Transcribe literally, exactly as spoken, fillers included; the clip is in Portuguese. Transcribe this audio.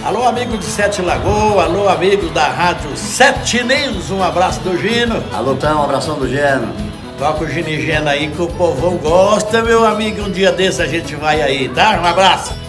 Alô, amigo de Sete Lagoas, alô, amigo da Rádio Sete News, um abraço do Gino. Alô, Tão, um abração do Geno. Toca o Gino e Geno aí que o povão gosta, meu amigo. Um dia desse a gente vai aí, tá? Um abraço.